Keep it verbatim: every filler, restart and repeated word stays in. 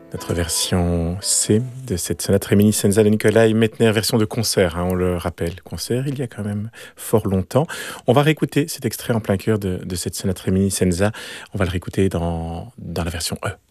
Notre version C de cette sonate Réminiscenza de Nikolai Mettner, version de concert, hein, on le rappelle, concert il y a quand même fort longtemps. On va réécouter cet extrait en plein cœur de, de cette sonate Réminiscenza, on va le réécouter dans, dans la version E.